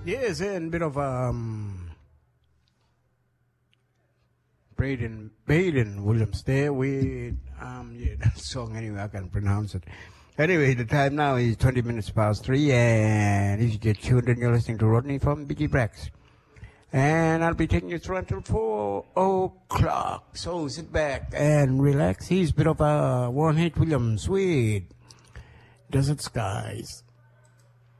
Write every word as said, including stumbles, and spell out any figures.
Yes, and a bit of um, Braden, Baden Williams there with, um, yeah, that song anyway, I can pronounce it. Anyway, the time now is twenty minutes past three, and if you get tuned in, you're listening to Rodney from B G Brax. And I'll be taking you through until four o'clock. So sit back and relax. He's a bit of a Warren H. Williams with Desert Skies.